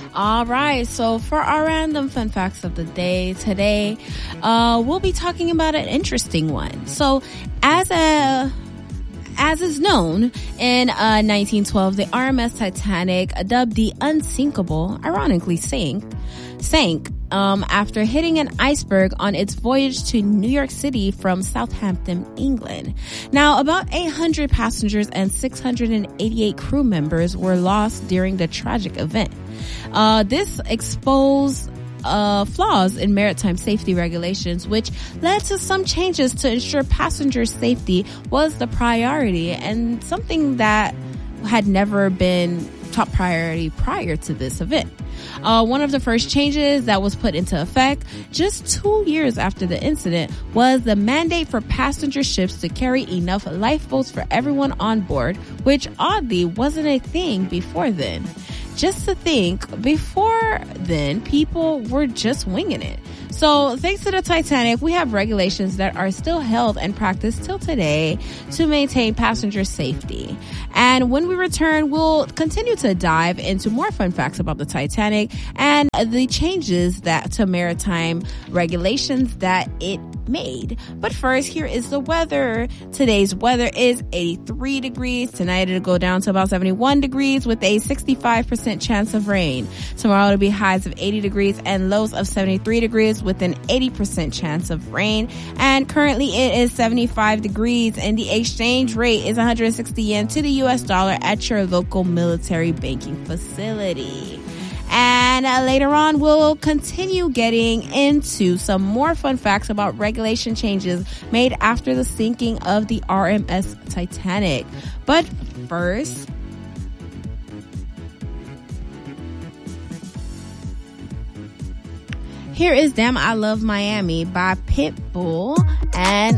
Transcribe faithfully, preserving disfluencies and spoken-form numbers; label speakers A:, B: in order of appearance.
A: All right, so for our random fun facts of the day today, uh, we'll be talking about an interesting one. So, as a As is known, in uh, nineteen twelve, the R M S Titanic, dubbed the Unsinkable, ironically sank, sank um, after hitting an iceberg on its voyage to New York City from Southampton, England. Now, about eight hundred passengers and six hundred eighty-eight crew members were lost during the tragic event. Uh, this exposed Uh, flaws in maritime safety regulations, which led to some changes to ensure passenger safety was the priority and something that had never been top priority prior to this event. Uh, one of the first changes that was put into effect just two years after the incident was the mandate for passenger ships to carry enough lifeboats for everyone on board, which oddly wasn't a thing before then. Just to think, before then, people were just winging it. So thanks to the Titanic, we have regulations that are still held and practiced till today to maintain passenger safety. And when we return, we'll continue to dive into more fun facts about the Titanic and the changes that to maritime regulations that it made. But first, here is the weather. Today's weather is eighty-three degrees. Tonight it'll go down to about seventy-one degrees with a sixty-five percent chance of rain. Tomorrow it'll be highs of eighty degrees and lows of seventy-three degrees with an eighty percent chance of rain. And currently it is seventy-five degrees and the exchange rate is one hundred sixty yen to the U S dollar at your local military banking facility. And uh, later on, we'll continue getting into some more fun facts about regulation changes made after the sinking of the R M S Titanic. But first, here is Damn I Love Miami by Pitbull and